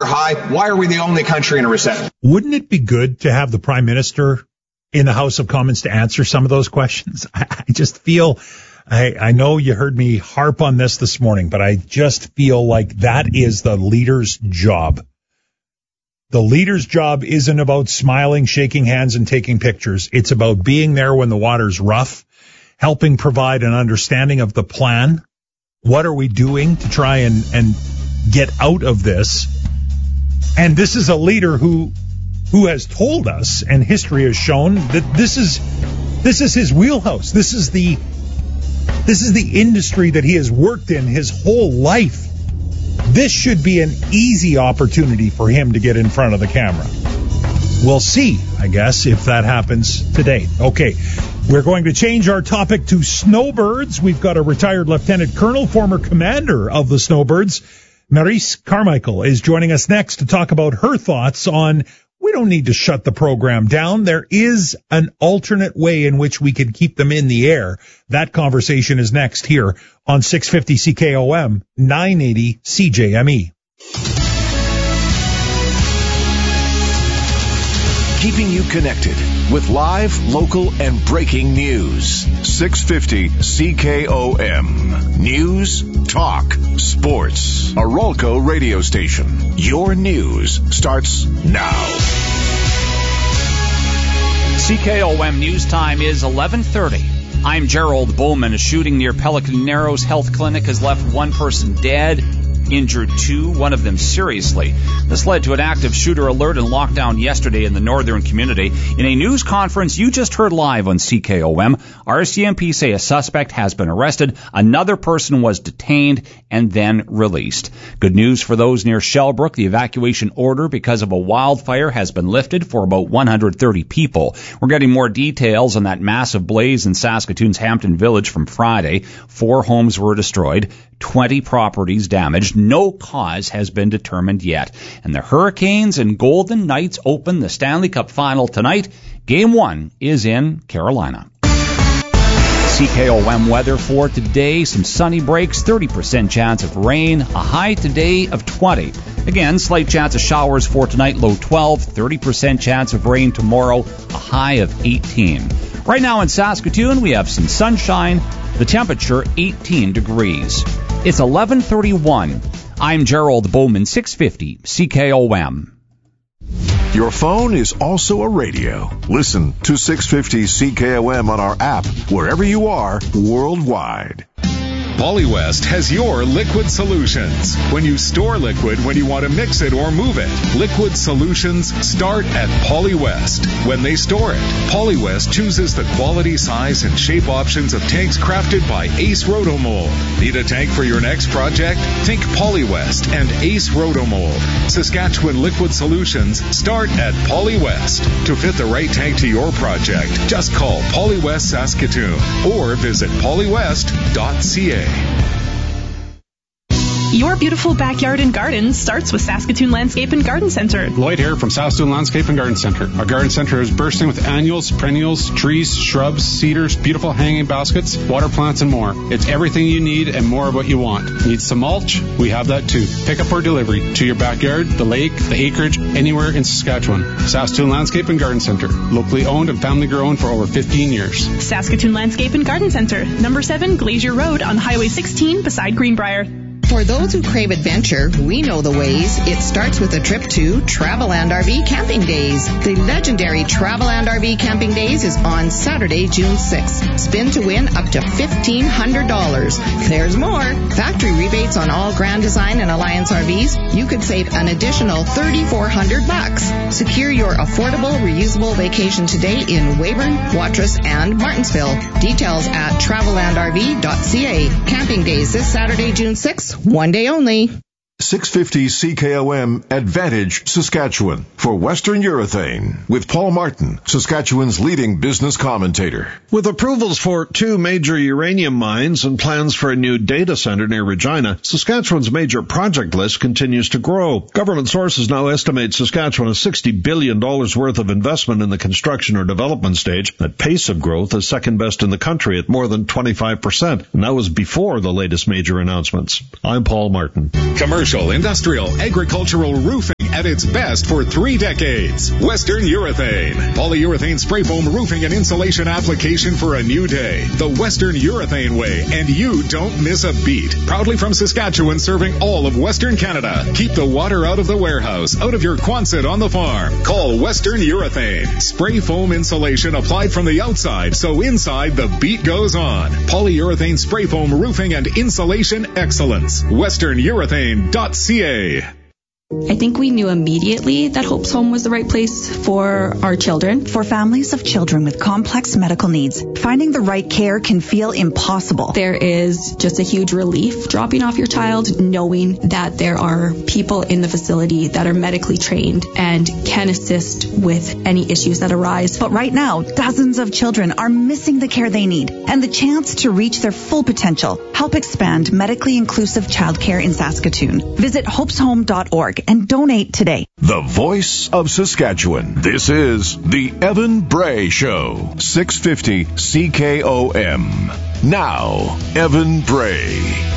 high. Why are we the only country in a recession? Wouldn't it be good to have the Prime Minister in the House of Commons to answer some of those questions? I just feel, I know you heard me harp on this morning, but I just feel like that is the leader's job. The leader's job isn't about smiling, shaking hands, and taking pictures. It's about being there when the water's rough, helping provide an understanding of the plan. What are we doing to try and get out of this? And this is a leader who has told us, and history has shown, that this is his wheelhouse. This is the industry that he has worked in his whole life. This should be an easy opportunity for him to get in front of the camera. We'll see, I guess, if that happens today. Okay, we're going to change our topic to snowbirds. We've got a retired lieutenant colonel, former commander of the snowbirds. Maryse Carmichael is joining us next to talk about her thoughts on, we don't need to shut the program down. There is an alternate way in which we can keep them in the air. That conversation is next here on 650 CKOM, 980 CJME. Keeping you connected with live, local, and breaking news. 650 CKOM. News, talk, sports. A Rolco radio station. Your news starts now. CKOM News Time is 11:30. I'm Gerald Bowman. A shooting near Pelican Narrows Health Clinic has left one person dead, injured two, one of them seriously. This led to an active shooter alert and lockdown yesterday in the northern community. In a news conference you just heard live on CKOM, RCMP say a suspect has been arrested, another person was detained and then released. Good news for those near Shellbrook. The evacuation order because of a wildfire has been lifted for about 130 people. We're getting more details on that massive blaze in Saskatoon's Hampton Village from Friday. 4 homes were destroyed, 20 properties damaged. No cause has been determined yet. And the Hurricanes and Golden Knights open the Stanley Cup Final tonight. Game 1 is in Carolina. CKOM weather for today. Some sunny breaks, 30% chance of rain, a high today of 20. Again, slight chance of showers for tonight, low 12, 30% chance of rain tomorrow, a high of 18. Right now in Saskatoon, we have some sunshine, the temperature 18 degrees. It's 11:31. I'm Gerald Bowman, 650 CKOM. Your phone is also a radio. Listen to 650 CKOM on our app, wherever you are, worldwide. Polywest has your liquid solutions. When you store liquid, when you want to mix it or move it, liquid solutions start at Polywest. When they store it, Polywest chooses the quality, size, and shape options of tanks crafted by Ace Rotomold. Need a tank for your next project? Think Polywest and Ace Rotomold. Saskatchewan liquid solutions start at Polywest. To fit the right tank to your project, just call Polywest Saskatoon or visit polywest.ca. Your beautiful backyard and garden starts with Saskatoon Landscape and Garden Center. Lloyd here from Saskatoon Landscape and Garden Center. Our garden center is bursting with annuals, perennials, trees, shrubs, cedars, beautiful hanging baskets, water plants, and more. It's everything you need and more of what you want. Need some mulch? We have that too. Pick up or delivery to your backyard, the lake, the acreage, anywhere in Saskatchewan. Saskatoon Landscape and Garden Center. Locally owned and family grown for over 15 years. Saskatoon Landscape and Garden Center. Number 7 Glacier Road on Highway 16 beside Greenbrier. For those who crave adventure, we know the ways. It starts with a trip to Traveland RV Camping Days. The legendary Traveland RV Camping Days is on Saturday, June 6th. Spin to win up to $1,500. There's more. Factory rebates on all Grand Design and Alliance RVs. You could save an additional $3,400. Secure your affordable, reusable vacation today in Weyburn, Watrous, and Martinsville. Details at travelandrv.ca. Camping Days this Saturday, June 6th. One day only. 650 CKOM Advantage Saskatchewan for Western Urethane with Paul Martin, Saskatchewan's leading business commentator. With approvals for 2 major uranium mines and plans for a new data center near Regina, Saskatchewan's major project list continues to grow. Government sources now estimate Saskatchewan has $60 billion worth of investment in the construction or development stage. That pace of growth is second best in the country at more than 25%, and that was before the latest major announcements. I'm Paul Martin. Commercial commercial, industrial, agricultural roofing at its best for 3 decades. Western Urethane. Polyurethane spray foam roofing and insulation application for a new day. The Western Urethane way, and you don't miss a beat. Proudly from Saskatchewan, serving all of Western Canada. Keep the water out of the warehouse, out of your Quonset on the farm. Call Western Urethane. Spray foam insulation applied from the outside, so inside the beat goes on. Polyurethane spray foam roofing and insulation excellence. WesternUrethane.ca. I think we knew immediately that Hope's Home was the right place for our children. For families of children with complex medical needs, finding the right care can feel impossible. There is just a huge relief dropping off your child, knowing that there are people in the facility that are medically trained and can assist with any issues that arise. But right now, dozens of children are missing the care they need and the chance to reach their full potential. Help expand medically inclusive childcare in Saskatoon. Visit hopeshome.org and donate today. The voice of Saskatchewan. This is the Evan Bray Show. 650 CKOM. Now, Evan Bray.